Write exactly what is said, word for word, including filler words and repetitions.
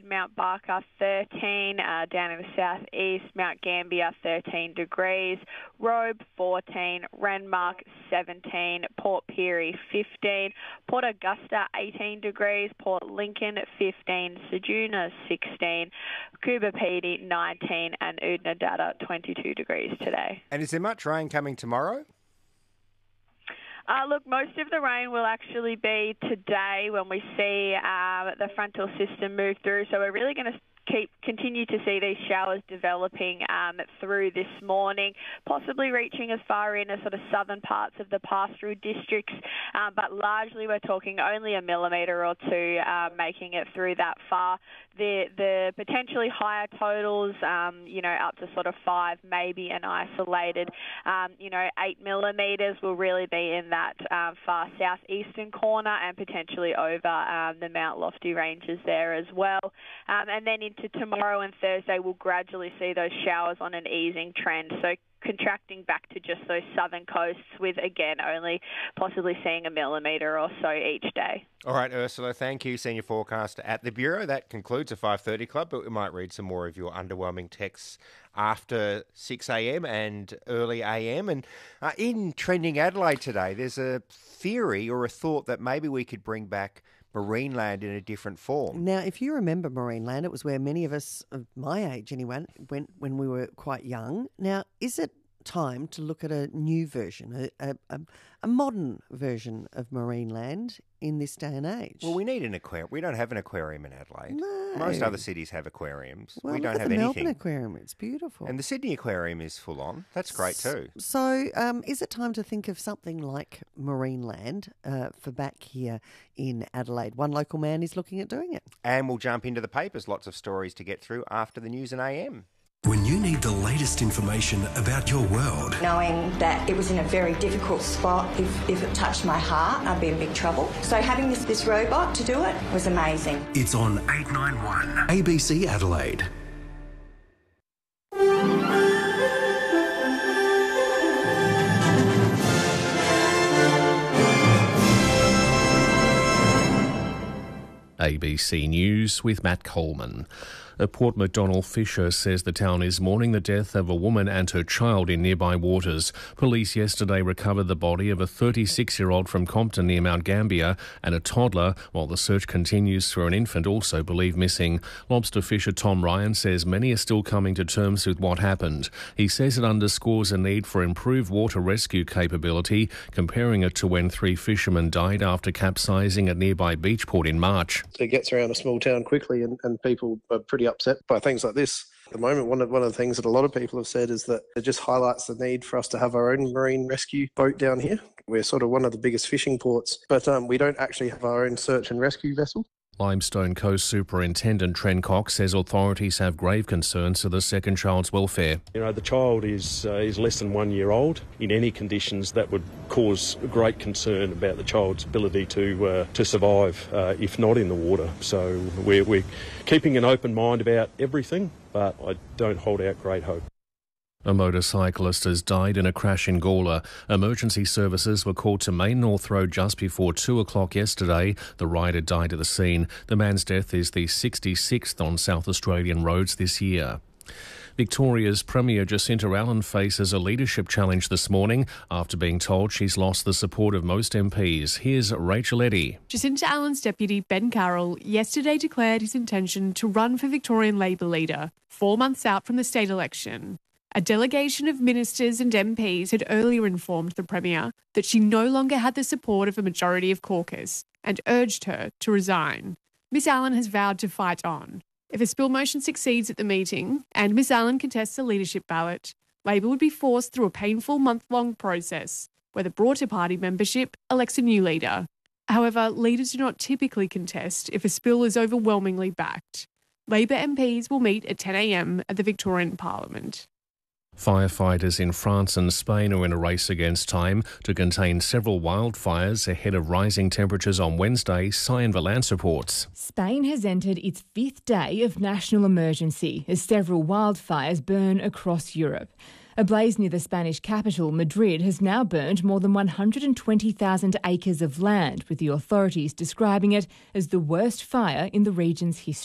Mount Barker thirteen, uh, down in the southeast, Mount Gambier thirteen degrees, Robe fourteen, Renmark seventeen, Port Pirie fifteen, Port Augusta eighteen degrees, Port Lincoln fifteen, Ceduna sixteen, Coober Pedy nineteen, and Oodnadatta twenty-two degrees today. And is there much rain coming tomorrow? Uh, look, most of the rain will actually be today when we see uh, the frontal system move through. So we're really going to keep continue to see these showers developing um, through this morning, possibly reaching as far in as sort of southern parts of the pass-through districts, uh, but largely we're talking only a millimetre or two uh, making it through that far. The the potentially higher totals, um, you know, up to sort of five, maybe an isolated, um, you know, eight millimetres will really be in that um, far southeastern corner and potentially over um, the Mount Lofty ranges there as well. Um, and then into tomorrow and Thursday, we'll gradually see those showers on an easing trend. So contracting back to just those southern coasts with, again, only possibly seeing a millimetre or so each day. All right, Ursula, thank you, Senior Forecaster at the Bureau. That concludes a five thirty Club, but we might read some more of your underwhelming texts after six a.m. and early a m. And uh, in Trending Adelaide today, there's a theory or a thought that maybe we could bring back Marineland in a different form. Now, if you remember Marineland, it was where many of us, of my age anyway, went when we were quite young. Now, is it time to look at a new version, a, a, a modern version of Marineland in this day and age? Well, we need an aquarium. We don't have an aquarium in Adelaide. No. Most other cities have aquariums. Well, we don't look at have the anything. Melbourne Aquarium. It's beautiful. And the Sydney Aquarium is full on. That's great too. So um, is it time to think of something like Marineland uh, for back here in Adelaide? One local man is looking at doing it. And we'll jump into the papers. Lots of stories to get through after the news and A M. When you need the latest information about your world. Knowing that it was in a very difficult spot, if, if it touched my heart, I'd be in big trouble. So having this, this robot to do it was amazing. It's on eight ninety-one A B C Adelaide. A B C News with Matt Coleman. A Port Macdonald fisher says the town is mourning the death of a woman and her child in nearby waters. Police yesterday recovered the body of a thirty-six-year-old from Compton near Mount Gambier and a toddler, while the search continues for an infant also believed missing. Lobster fisher Tom Ryan says many are still coming to terms with what happened. He says it underscores a need for improved water rescue capability, comparing it to when three fishermen died after capsizing at nearby Beachport in March. It gets around a small town quickly and, and people are pretty upset by things like this. At the moment, one of, one of the things that a lot of people have said is that it just highlights the need for us to have our own marine rescue boat down here. We're sort of one of the biggest fishing ports, but um, we don't actually have our own search and rescue vessel. Limestone Coast Superintendent Trent Cox says authorities have grave concerns for the second child's welfare. You know, the child is uh, is less than one year old. In any conditions, that would cause great concern about the child's ability to uh, to survive, uh, if not in the water. So we're, we're keeping an open mind about everything, but I don't hold out great hope. A motorcyclist has died in a crash in Gawler. Emergency services were called to Main North Road just before two o'clock yesterday. The rider died at the scene. The man's death is the sixty-sixth on South Australian roads this year. Victoria's Premier Jacinta Allen faces a leadership challenge this morning after being told she's lost the support of most M Ps. Here's Rachel Eddy. Jacinta Allen's deputy, Ben Carroll, yesterday declared his intention to run for Victorian Labor leader, four months out from the state election. A delegation of ministers and M Ps had earlier informed the Premier that she no longer had the support of a majority of caucus and urged her to resign. Miss Allen has vowed to fight on. If a spill motion succeeds at the meeting and Miss Allen contests a leadership ballot, Labor would be forced through a painful month-long process where the broader party membership elects a new leader. However, leaders do not typically contest if a spill is overwhelmingly backed. Labor M Ps will meet at ten a m at the Victorian Parliament. Firefighters in France and Spain are in a race against time to contain several wildfires ahead of rising temperatures on Wednesday, Cyan Valance reports. Spain has entered its fifth day of national emergency as several wildfires burn across Europe. A blaze near the Spanish capital, Madrid, has now burned more than one hundred twenty thousand acres of land, with the authorities describing it as the worst fire in the region's history.